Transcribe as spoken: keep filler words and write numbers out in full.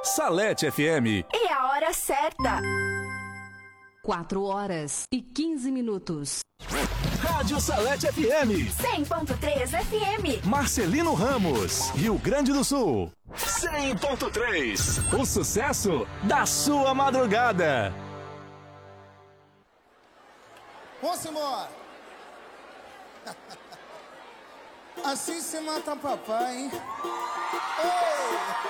Salete F M. E a hora certa. quatro horas e quinze minutos. Rádio Salete F M. cem ponto três F M. Marcelino Ramos, Rio Grande do Sul. cem ponto três. O sucesso da sua madrugada. Vamos embora. Assim se mata papai, hein? Ei!